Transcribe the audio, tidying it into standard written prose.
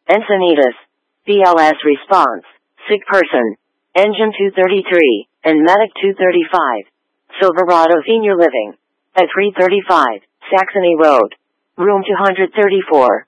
Encinitas. BLS response. Sick person. Engine 233, and Medic 235. Silverado Senior Living. At 335, Saxony Road. Room 234.